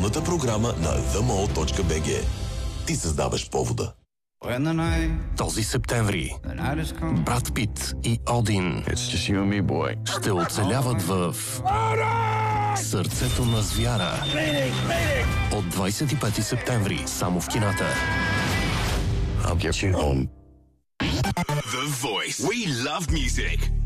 телевизионната програма на themall.bg. Ти създаваш повода. Този септември Брад Пит и Один ще оцеляват в Сърцето на звяра. От 25 септември само в кината. The Voice. We love music.